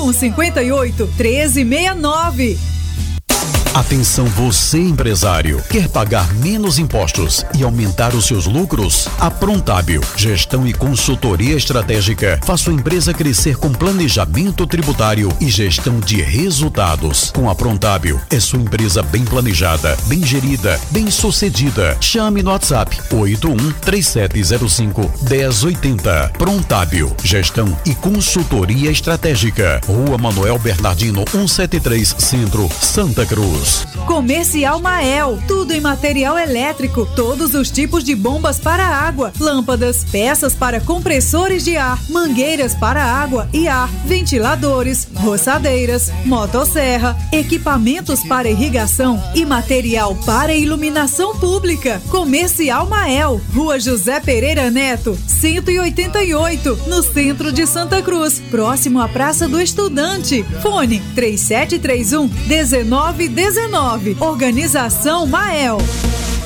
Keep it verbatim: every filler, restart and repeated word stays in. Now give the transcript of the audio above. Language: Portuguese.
um cinco oito, treze sessenta e nove. Atenção você empresário, quer pagar menos impostos e aumentar os seus lucros? A Prontábil, gestão e consultoria estratégica, faz sua empresa crescer com planejamento tributário e gestão de resultados. Com a Prontábil, é sua empresa bem planejada, bem gerida, bem sucedida. Chame no WhatsApp oito um três sete zero cinco um zero oito zero. Prontábil, gestão e consultoria estratégica. Rua Manuel Bernardino cento e setenta e três, Centro, Santa Cruz. Comercial Mael, tudo em material elétrico, todos os tipos de bombas para água, lâmpadas, peças para compressores de ar, mangueiras para água e ar, ventiladores, roçadeiras, motosserra, equipamentos para irrigação e material para iluminação pública. Comercial Mael, Rua José Pereira Neto, cento e oitenta e oito, no centro de Santa Cruz, próximo à Praça do Estudante. Fone três sete três um, nove um um nove. Organização Mael.